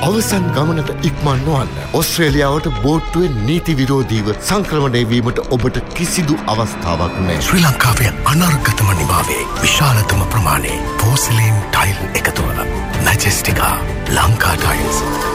අවසන් ගමනට ඉක්මන් නොවන්න. ඔස්ට්‍රේලියාවට බෝට්ටුවේ නීති විරෝධීව සංක්‍රමණය වීමට ඔබට කිසිදු අවස්ථාවක් නැහැ. ශ්‍රී ලංකාවේ අනර්ගතම නිවාවේ විශාලතම ප්‍රමාණයේ පෝසිලීන් ටයිල් එකතුව. මැජෙස්ටිකා ලංකා ටයිල්ස්.